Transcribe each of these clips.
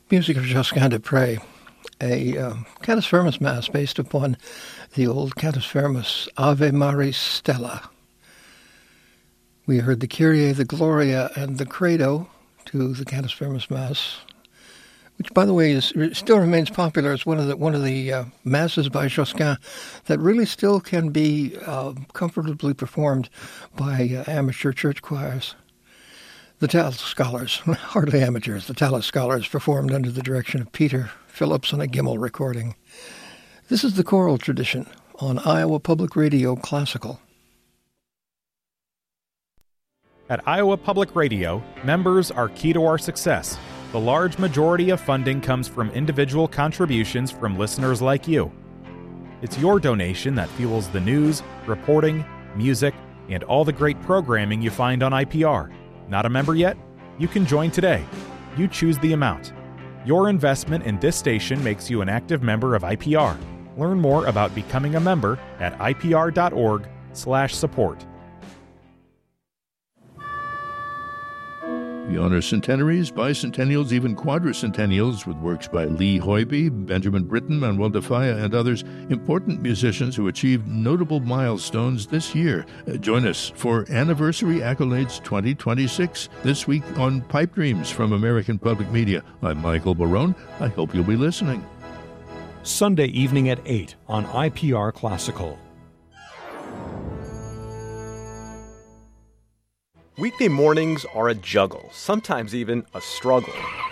Music of Josquin des Prez, a Cantus Firmus Mass based upon the old Cantus Firmus Ave Maris Stella. We heard the Kyrie, the Gloria, and the Credo to the Cantus Firmus Mass, which, by the way, still remains popular. It's one of the masses by Josquin that really still can be comfortably performed by amateur church choirs. The Tallis Scholars, hardly amateurs, the Tallis Scholars performed under the direction of Peter Phillips on a Gimel recording. This is the choral tradition on Iowa Public Radio Classical. At Iowa Public Radio, members are key to our success. The large majority of funding comes from individual contributions from listeners like you. It's your donation that fuels the news, reporting, music, and all the great programming you find on IPR. Not a member yet? You can join today. You choose the amount. Your investment in this station makes you an active member of IPR. Learn more about becoming a member at ipr.org/support. We honor centenaries, bicentennials, even quadricentennials with works by Lee Hoiby, Benjamin Britten, Manuel de Falla, and others, important musicians who achieved notable milestones this year. Join us for Anniversary Accolades 2026 this week on Pipe Dreams from American Public Media. I'm Michael Barone. I hope you'll be listening. Sunday evening at 8 on IPR Classical. Weekday mornings are a juggle, sometimes even a struggle.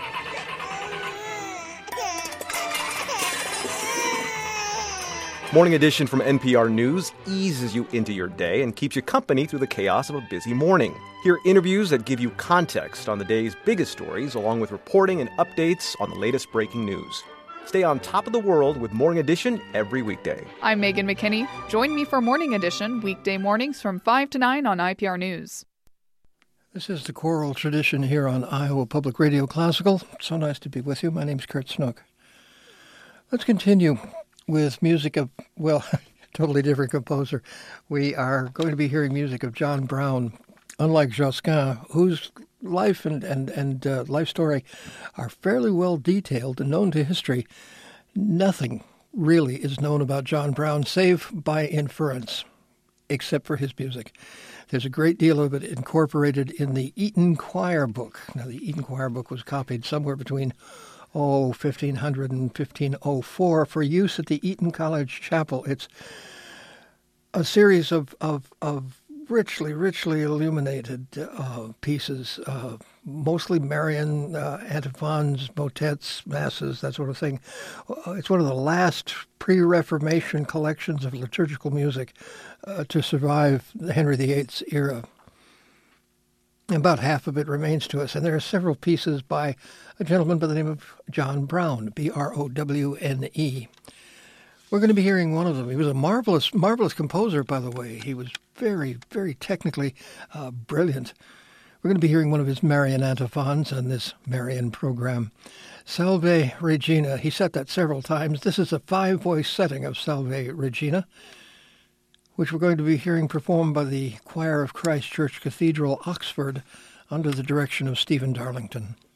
Morning Edition from NPR News eases you into your day and keeps you company through the chaos of a busy morning. Hear interviews that give you context on the day's biggest stories, along with reporting and updates on the latest breaking news. Stay on top of the world with Morning Edition every weekday. I'm Megan McKinney. Join me for Morning Edition weekday mornings from 5 to 9 on IPR News. This is the choral tradition here on Iowa Public Radio Classical. So nice to be with you. My name's Kurt Snook. Let's continue with music of, well, totally different composer. We are going to be hearing music of John Brown, unlike Josquin, whose life and life story are fairly well detailed and known to history. Nothing really is known about John Brown, save by inference, except for his music. There's a great deal of it incorporated in the Eton Choir Book. Now, the Eton Choir Book was copied somewhere between 1500 and 1504 for use at the Eton College Chapel. It's a series of richly illuminated pieces, mostly Marian antiphons, motets, masses, that sort of thing. It's one of the last pre-Reformation collections of liturgical music to survive Henry VIII's era. About half of it remains to us, and there are several pieces by a gentleman by the name of John Brown, Browne. We're going to be hearing one of them. He was a marvelous composer, by the way. He was very, very technically brilliant. We're going to be hearing one of his Marian antiphons on this Marian program. Salve Regina. He set that several times. This is a 5-voice setting of Salve Regina, which we're going to be hearing performed by the Choir of Christ Church Cathedral, Oxford, under the direction of Stephen Darlington.